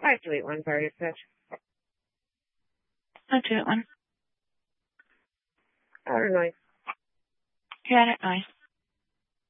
5281 fire dispatch. 5281. Outer noise. You're at it, noise.